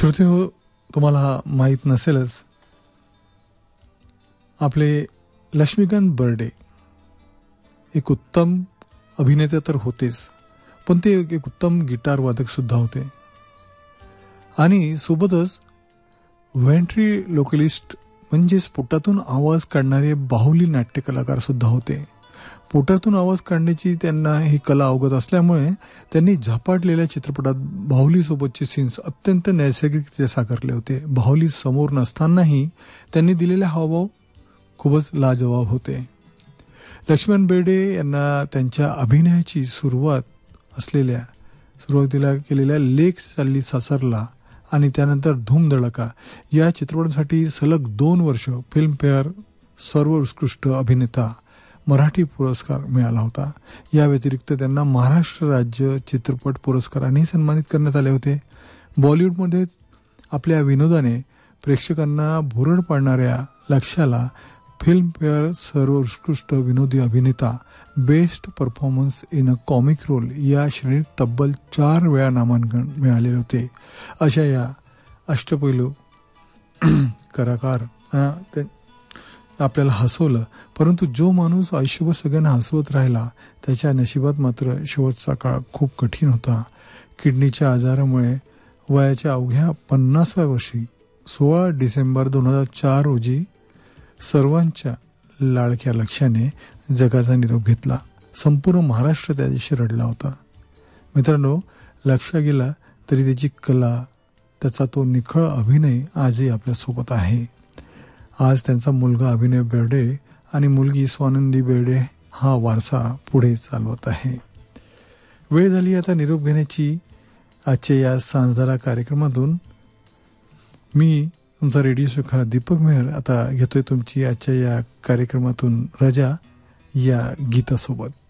श्रोते हो, तुम्हाला माहीत नसेलच, आपले लक्ष्मीकांत बेर्डे एक उत्तम अभिनेते तर होतेच, पण ते एक उत्तम गिटार वादक सुद्धा होते. आणि सोबतच व्हेंट्रिलोक्विस्ट म्हणजेच पोटातून आवाज काढणारे बाहुली नाट्य कलाकार सुद्धा होते. पोटातून आवाज काढण्याची त्यांना ही कला अवगत असल्यामुळे त्यांनी झपाटलेल्या चित्रपटात बाहुलीसोबतचे सीन्स अत्यंत नैसर्गिकरित्या साकारले होते. बाहुली समोर नसतानाही त्यांनी दिलेले हावभाव खूपच लाजवाब होते. लक्ष्मण बेर्डे यांना त्यांच्या अभिनयाची सुरुवातीला केलेल्या लेक चालली सासरला आणि त्यानंतर धूम धडका या चित्रपटासाठी सलग 2 वर्ष फिल्मफेअर सर्वोत्कृष्ट अभिनेता मराठी पुरस्कार मिळाला होता. या व्यतिरिक्त त्यांना महाराष्ट्र राज्य चित्रपट पुरस्काराने सन्मानित करण्यात आले होते. बॉलिवूडमध्ये आपल्या विनोदाने प्रेक्षकांना भुरळ पाडणाऱ्या लक्ष्याला फिल्मफेअर सर्वोत्कृष्ट विनोदी अभिनेता best performance in a comic role या श्रेणीत तब्बल 4 वेळा नामांकन मिळालेले होते. अशा या अष्टपैलू कलाकार आपल्याला हसवलं, परंतु जो माणूस आयुष्यभर सगळ्यांना हसवत राहिला त्याच्या नशिबात मात्र शेवटचा काळ खूप कठीण होता. किडनीच्या आजारामुळे वयाच्या अवघ्या 50व्या वर्षी 16 डिसेंबर 2004 रोजी सर्वांच्या लाडक्या लक्ष्याने जगाचा निरोप घेतला. संपूर्ण महाराष्ट्र त्या दिवशी रडला होता. मित्रांनो, लक्ष्य गेला तरी त्याची कला, त्याचा तो निखळ अभिनय आजही आपल्यासोबत आहे. आज त्यांचा मुलगा अभिनव बेर्डे आणि मुलगी स्वानंदी बेर्डे हा वारसा पुढे चालवत आहे. वेळ झाली आता निरोप घेण्याची. आजच्या या सांजदारा कार्यक्रमातून मी तुमचा रेडिओ सुखा दीपक मेहर आता घेतोय तुमची आजच्या या कार्यक्रमातून रजा या गीतासोबत.